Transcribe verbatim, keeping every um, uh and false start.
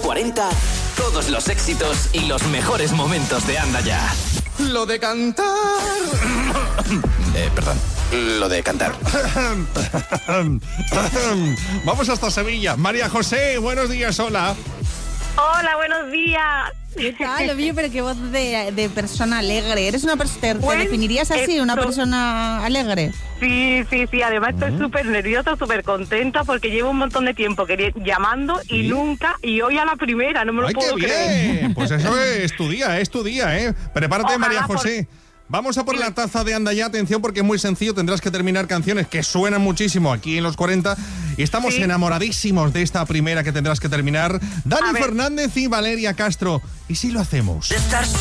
cuarenta, todos los éxitos y los mejores momentos de Anda Ya. Lo de cantar... eh, perdón. Lo de cantar. Vamos hasta Sevilla. María José, buenos días, hola. Hola, buenos días. ¿Qué tal? Lo mío, pero qué voz de, de persona alegre. ¿Eres una persona, te, Pues, te definirías así, esto- una persona alegre? Sí, sí, sí. Además estoy súper nerviosa, súper contenta porque llevo un montón de tiempo queri- llamando y ¿Sí? nunca, y hoy a la primera, no me lo ¡Ay, puedo qué creer. bien! Pues eso es tu día, es tu día, ¿eh? Prepárate, Ojalá María por- José. Vamos a por la taza de Anda Ya, atención, porque es muy sencillo. Tendrás que terminar canciones que suenan muchísimo aquí en los cuarenta. Y estamos Sí. enamoradísimos de esta primera que tendrás que terminar. Dani A ver. Fernández y Valeria Castro. ¿Y si lo hacemos?